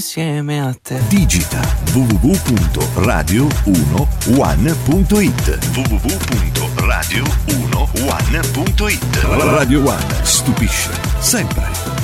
insieme a te. Digita www.radio1one.it www.radio1one.it Radio One stupisce sempre.